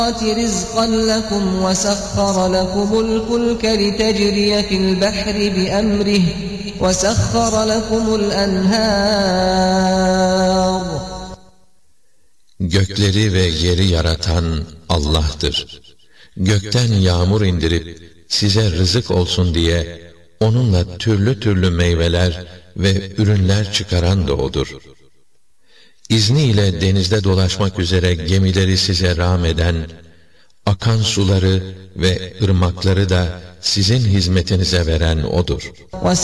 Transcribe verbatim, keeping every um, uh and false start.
رزقا لكم وسخر لكم الفلك لتجري في البحر بأمره وسخر لكم الأنهار. Gökleri ve yeri yaratan Allah'tır. Gökten yağmur indirip size rızık olsun diye onunla türlü türlü meyveler ve ürünler çıkaran da O'dur. İzniyle denizde dolaşmak üzere gemileri size rağm eden, akan suları ve ırmakları da sizin hizmetinize veren O'dur.